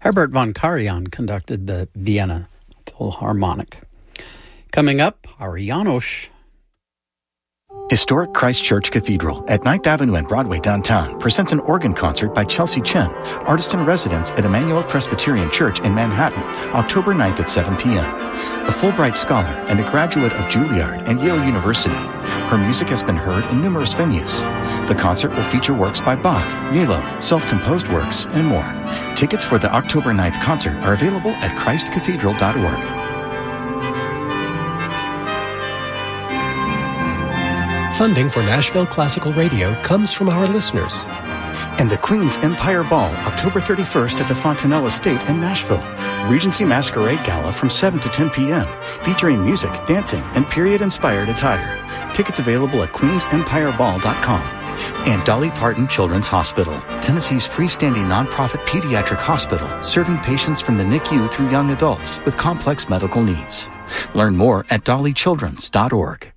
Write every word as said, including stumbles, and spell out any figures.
Herbert von Karajan conducted the Vienna Philharmonic. Coming up, our János. Historic Christ Church Cathedral at ninth Avenue and Broadway downtown presents an organ concert by Chelsea Chen, artist-in-residence at Emmanuel Presbyterian Church in Manhattan, October ninth at seven p.m. A Fulbright Scholar and a graduate of Juilliard and Yale University, her music has been heard in numerous venues. The concert will feature works by Bach, Yelo, self-composed works, and more. Tickets for the October ninth concert are available at christ cathedral dot org. Funding for Nashville Classical Radio comes from our listeners. And the Queen's Empire Ball, October thirty-first at the Fontanelle Estate in Nashville. Regency Masquerade Gala from seven to ten p.m., featuring music, dancing, and period-inspired attire. Tickets available at queens empire ball dot com. And Dolly Parton Children's Hospital, Tennessee's freestanding nonprofit pediatric hospital, serving patients from the N I C U through young adults with complex medical needs. Learn more at dolly childrens dot org.